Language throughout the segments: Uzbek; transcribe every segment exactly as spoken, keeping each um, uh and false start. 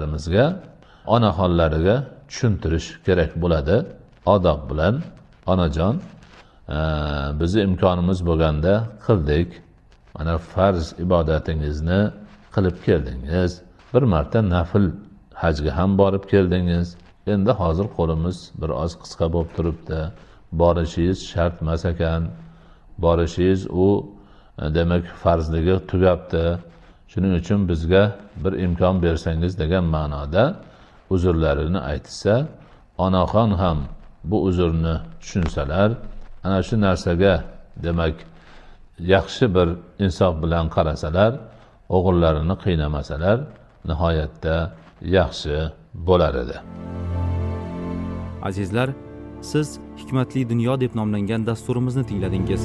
qizlarimizga, onaxonlariga tushuntirish kerak bo'ladi. Odob bilan, onajon, e, bizni imkonimiz bo'lganda qildik. Mana farz ibodatingizni qilib keldingiz. Bir marta nafil hajga ham borib keldingiz. Endi hozir qo'limiz bir oz qisqa bo'lib turibdi. Borishingiz shart emas ekan. Borishingiz u demak farzligi tugabdi. Shuning uchun bizga bir imkon bersangiz degan ma'noda uzrlarini aytsa, onaxon ham bu uzrni tushunsalar, ana shu narsaga demak yaxshi bir insof bilan qarasalar, o'g'illarini qiynamasalar, nihoyatda yaxshi bo'lar edi. Azizlar, siz Hikmatli dunyo deb nomlangan dasturimizni tingladingiz.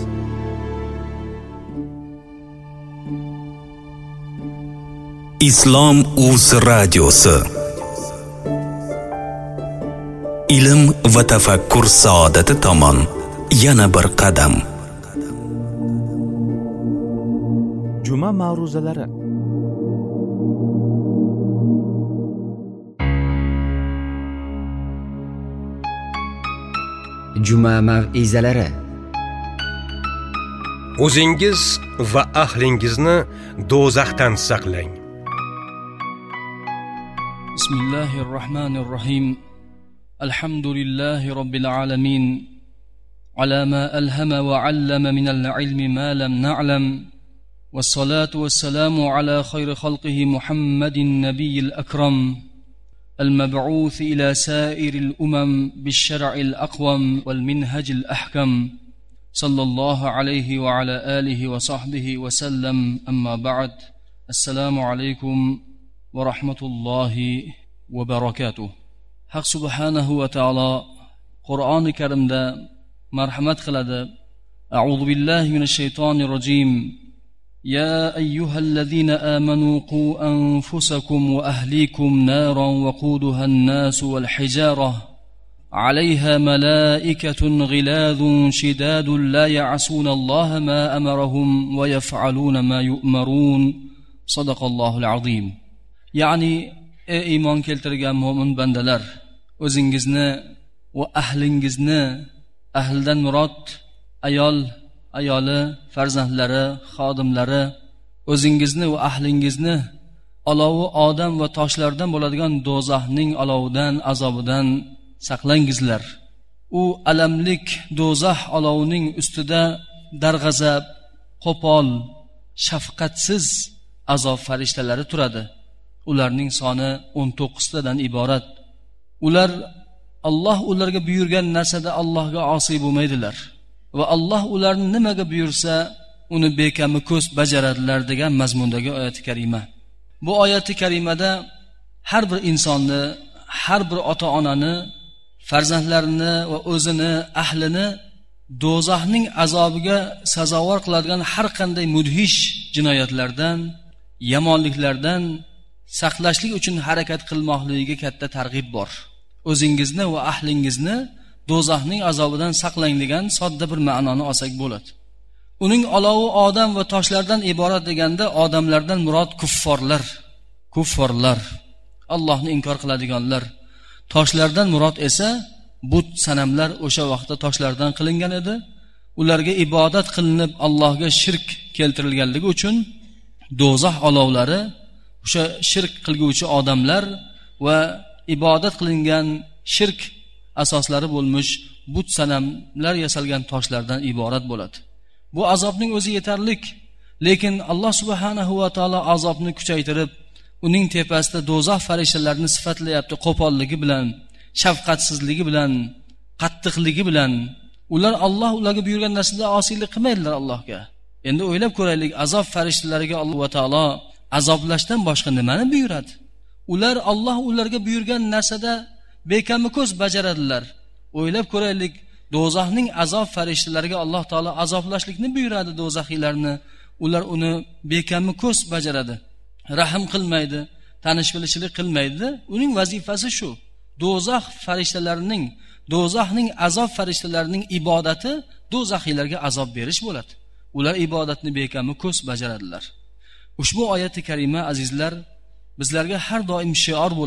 Islom Uz radiosi. Ilm va tafakkur saodati tomon yana bir qadam. Juma ma'ruzalari. Juma mav'izalari. O'zingiz va ahlingizni do'zaxdan saqlang. Bismillahirrahmanirrahim. Alhamdulillahi robbil alamin. Ala ma alhama wa 'allama min al-'ilmi ma lam na'lam. Was-salatu was-salamu ala khayri khalqihi Muhammadin nabiyil akram. المبعوث إلى سائر الأمم بالشرع الأقوم والمنهج الأحكم صلى الله عليه وعلى آله وصحبه وسلم. أما بعد، السلام عليكم ورحمة الله وبركاته. حق سبحانه وتعالى قرآن كريم دا مرحمت قلد. أعوذ بالله من الشيطان الرجيم. يا أيها الذين آمنوا قوا أنفسكم وأهليكم نارا وقودها الناس والحجارة عليها ملائكة غلاظ شداد لا يعصون الله ما أمرهم ويفعلون ما يؤمرون. صدق الله العظيم. يعني إيمان keltirgan mo'min bandalar, o'zingizni va ahlingizni, ahldan murod ayol, ayoli, farzandlari, xodimlari, o'zingizni va ahlingizni olovi odam va toshlardan bo'ladigan do'zaxning olovidan, azobidan saqlangizlar. U alamlik do'zax olovining ustida darg'azab, qo'pol, shafqatsiz azob farishtalari turadi. Ularning soni o'n to'qqiztadan iborat. Ular Alloh ularga buyurgan narsada Allohga osiy bo'lmaydilar. Va Alloh ularni nimaga buyursa, uni bekami ko'z bajaradilar degan mazmundagi oyati karima. Bu oyati karimada har bir insonni, har bir ota-onani, farzandlarini va o'zini, ahlini do'zaxning azobiga sazovor qiladigan har qanday mudhish jinoyatlardan, yomonliklardan saqlashlik uchun harakat qilmoqligiga katta targ'ib bor. O'zingizni va ahlingizni do'zaxning azobidan saqlang degan sodda bir ma'noni olsak bo'ladi. Uning olovi odam va toshlardan iborat deganda odamlardan murod kufforlar, kufforlar, Allohni inkor qiladiganlar. Toshlardan murod esa but sanamlar o'sha vaqtda toshlardan qilingan edi. Ularga ibodat qilinib Allohga shirk keltirilganligi uchun do'zax olovlari o'sha shirk qilguvchi odamlar va ibodat qilingan shirk asoslari bo'lmuş but sanamlar yasalgan toshlardan iborat bo'ladi. Bu azobning o'zi yetarlik, lekin Alloh subhanahu va taolo azobni kuchaytirib, uning tepasida do'zax farishtalarini sifatlayapti qo'polligi bilan, shafqatsizligi bilan, qattiqligi bilan. Ular Alloh ularga buyurgan narsada osiylik qilmaydilar Allohga. Endi o'ylab ko'raylik, azob farishtalariga Alloh va taolo azoblashdan boshqa nimani buyuradi? Ular Alloh ularga buyurgan narsada bekami ko'z bajaradilar. O'ylab ko'raylik, do'zaxning azob farishtalariga Alloh taolo azoblashlikni buyuradi do'zaxiylarni. Ular uni bekami ko'z bajaradi. Rahm qilmaydi, tanish bilishlik qilmaydi. Uning vazifasi shu. Do'zax farishtalarining, do'zaxning azob farishtalarining ibodati do'zaxiylarga azob berish bo'ladi. Ular ibodatni bekami ko'z bajaradilar. Ushbu oyati karima azizlar bizlarga har doim shior bo'ladi.